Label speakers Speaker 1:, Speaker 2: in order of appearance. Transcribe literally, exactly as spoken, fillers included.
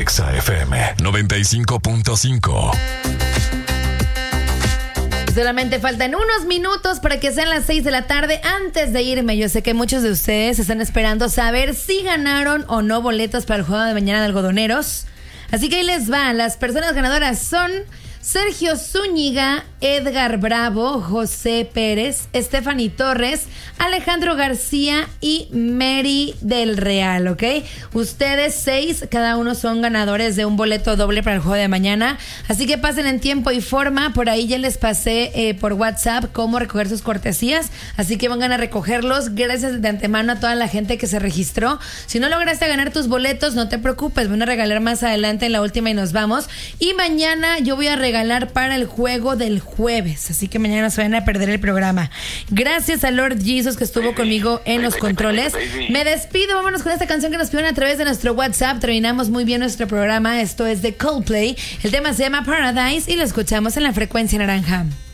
Speaker 1: Exa F M noventa y cinco punto cinco.
Speaker 2: Solamente faltan unos minutos para que sean las seis de la tarde. Antes de irme, yo sé que muchos de ustedes están esperando saber si ganaron o no boletos para el juego de mañana de Algodoneros. Así que ahí les va. Las personas ganadoras son Sergio Zúñiga, Edgar Bravo, José Pérez, Stephanie Torres, Alejandro García y Mary del Real, ¿ok? Ustedes seis, cada uno son ganadores de un boleto doble para el juego de mañana. Así que pasen en tiempo y forma. Por ahí ya les pasé eh, por WhatsApp cómo recoger sus cortesías. Así que vengan a recogerlos. Gracias de antemano a toda la gente que se registró. Si no lograste ganar tus boletos, no te preocupes. Van a regalar más adelante en la última y nos vamos. Y mañana yo voy a regalar para el juego del jueves. Así que mañana no se van a perder el programa. Gracias a Lord Jesus que estuvo conmigo en los controles. Me despido. Vámonos con esta canción que nos pidieron a través de nuestro WhatsApp. Terminamos muy bien nuestro programa. Esto es de Coldplay. El tema se llama Paradise y lo escuchamos en la frecuencia naranja.